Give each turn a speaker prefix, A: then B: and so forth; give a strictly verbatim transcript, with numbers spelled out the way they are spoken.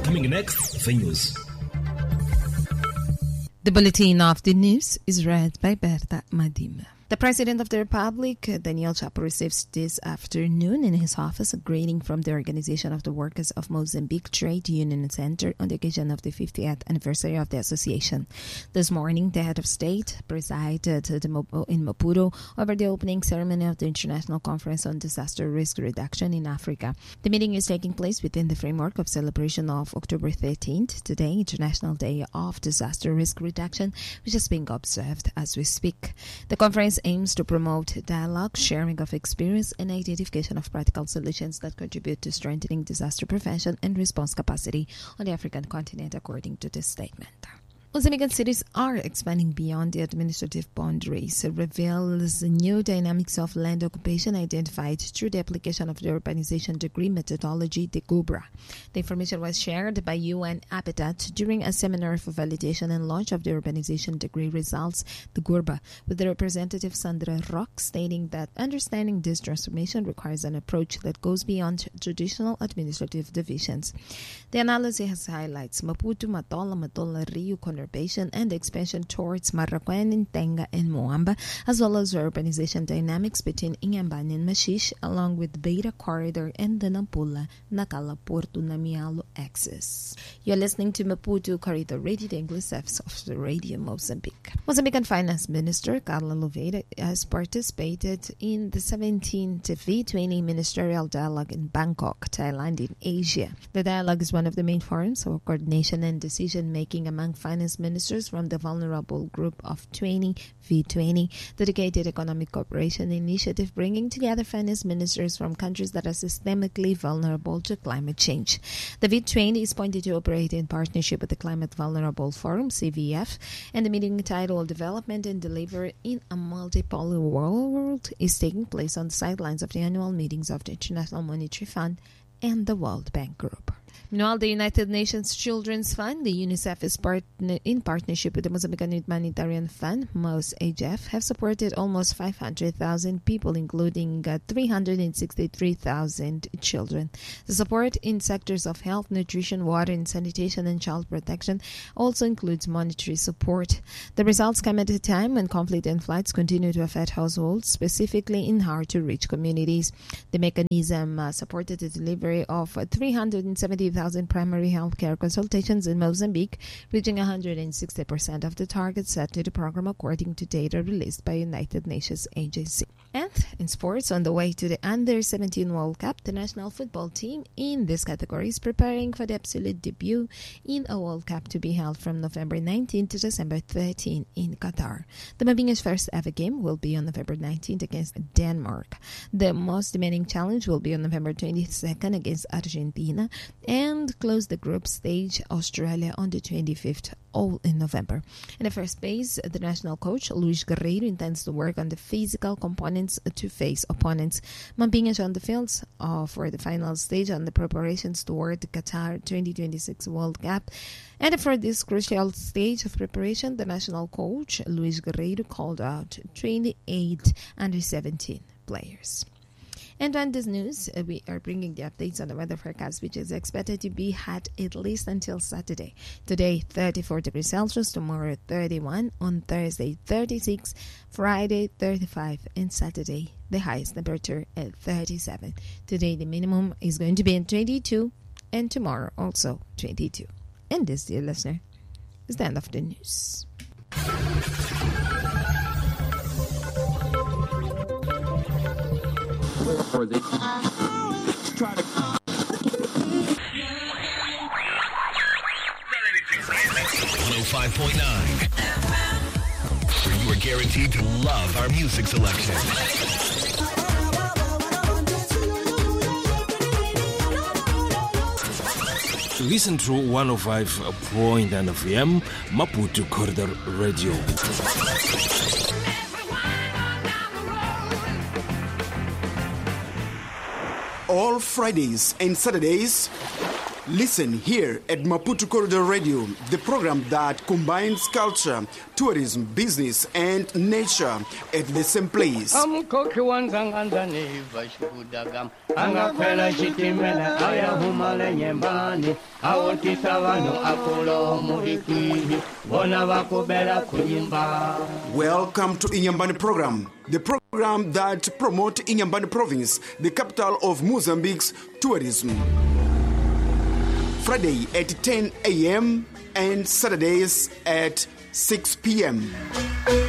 A: Coming next, the news.
B: The bulletin of the news is read by Berta Madima. The President of the Republic, Daniel Chapo, receives this afternoon in his office a greeting from the Organization of the Workers of Mozambique Trade Union Center on the occasion of the fiftieth anniversary of the association. This morning, the head of state presided in Maputo over the opening ceremony of the International Conference on Disaster Risk Reduction in Africa. The meeting is taking place within the framework of celebration of October thirteenth, today, International Day of Disaster Risk Reduction, which is being observed as we speak. The conference aims to promote dialogue, sharing of experience, and identification of practical solutions that contribute to strengthening disaster prevention and response capacity on the African continent, according to this statement. Mozambican cities are expanding beyond the administrative boundaries, reveals new dynamics of land occupation identified through the application of the urbanization degree methodology, the GUBRA. The information was shared by U N Habitat during a seminar for validation and launch of the urbanization degree results, the GURBA, with the representative Sandra Rock stating that understanding this transformation requires an approach that goes beyond traditional administrative divisions. The analysis highlights Maputo, Matola, Matola, Rio, conurbation and expansion towards Maracuene, Tenga, and Moamba, as well as urbanization dynamics between Inhambane and Machixe, along with Beira Corridor and the Nampula, Nacala, Porto, Namialo axis. You're listening to Maputo Corridor Radio, the English service of the Radio Mozambique. Mozambican Finance Minister Carla Louveira has participated in the seventeenth V twenty Ministerial Dialogue in Bangkok, Thailand, in Asia. The dialogue is one of the main forums for coordination and decision-making among finance ministers from the vulnerable group of twenty V twenty, dedicated economic cooperation initiative bringing together finance ministers from countries that are systemically vulnerable to climate change. The V twenty is pointed to operate in partnership with the Climate Vulnerable Forum, C V F, and the meeting titled Development and Delivery in a Multipolar World is taking place on the sidelines of the annual meetings of the International Monetary Fund and the World Bank Group. Meanwhile, the United Nations Children's Fund, the UNICEF, is partner, in partnership with the Mozambican Humanitarian Fund, MOSHF, have supported almost five hundred thousand people, including uh, three hundred sixty-three thousand children. The support in sectors of health, nutrition, water and sanitation, and child protection also includes monetary support. The results come at a time when conflict and floods continue to affect households, specifically in hard-to-reach communities. The mechanism uh, supported the delivery of uh, three hundred seventy thousand primary health care consultations in Mozambique, reaching one hundred sixty percent of the target set to the program according to data released by United Nations Agency. And in sports, on the way to the under seventeen World Cup, the national football team in this category is preparing for the absolute debut in a World Cup to be held from November nineteenth to December thirteenth in Qatar. The Mabinga's first ever game will be on November nineteenth against Denmark. The most demanding challenge will be on November twenty-second against Argentina, and close the group stage Australia on the twenty-fifth, all in November. In the first phase, the national coach Luis Guerreiro intends to work on the physical components to face opponents. Mabinga is on the fields uh, for the final stage on the preparations toward the Qatar twenty twenty-six World Cup. And for this crucial stage of preparation, the national coach Luis Guerreiro called out twenty-eight under seventeen players. And on this news, uh, we are bringing the updates on the weather forecast, which is expected to be hot at least until Saturday. Today, thirty-four degrees Celsius. Tomorrow, thirty-one. On Thursday, thirty-six. Friday, thirty-five. And Saturday, the highest temperature at thirty-seven. Today, the minimum is going to be at twenty-two. And tomorrow, also twenty-two. And this, dear listener, is the end of the news.
C: Or they try to
A: one oh five point nine, where you are guaranteed to love our music selection.
D: Listen to one oh five point nine F M, Maputo Corridor Radio.
E: All Fridays and Saturdays, Listen here at Maputo Corridor Radio, the program that combines culture, tourism, business, and nature at the same place. Welcome to Inyambane Program, the program that promotes Inyambane Province, the capital of Mozambique's tourism. Friday at ten a.m. and Saturdays at six p.m.